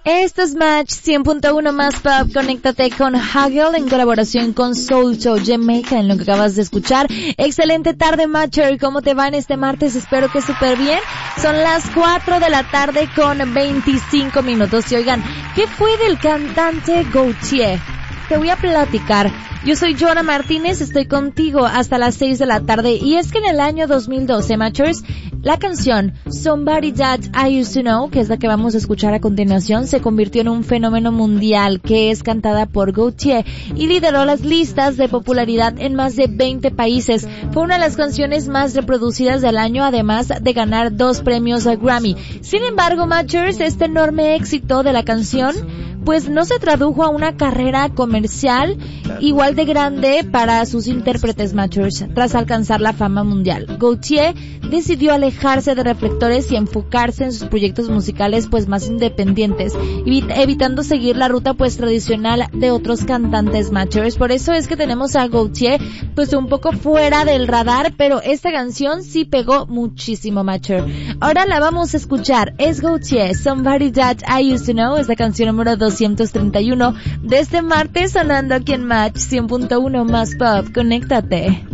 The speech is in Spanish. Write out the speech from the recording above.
Esto es Match 100.1 más pop. Conéctate con Hagel en colaboración con Soul Show Jamaica en lo que acabas de escuchar. Excelente tarde, Matcher. ¿Cómo te va en este martes? Espero que súper bien. Son las 4 de la tarde con 25 minutos. Y oigan, ¿qué fue del cantante Gautier? Te voy a platicar. Yo soy Joana Martínez, estoy contigo hasta las 6 de la tarde. Y es que en el año 2012, Matchers, la canción Somebody That I Used to Know, que es la que vamos a escuchar a continuación, se convirtió en un fenómeno mundial, que es cantada por Gautier y lideró las listas de popularidad en más de 20 países. Fue una de las canciones más reproducidas del año, además de ganar 2 premios a Grammy. Sin embargo, Matchers, este enorme éxito de la canción pues no se tradujo a una carrera comercial igual de grande para sus intérpretes, Matchers. Tras alcanzar la fama mundial, Gautier decidió alejarse de reflectores y enfocarse en sus proyectos musicales pues más independientes, evitando seguir la ruta pues tradicional de otros cantantes, Matchers. Por eso es que tenemos a Gautier pues un poco fuera del radar, pero esta canción sí pegó muchísimo, Matcher. Ahora la vamos a escuchar. Es Gautier, Somebody That I Used to Know, es la canción número 231 de este martes, sonando aquí en Match 100.1 más pop. Conéctate.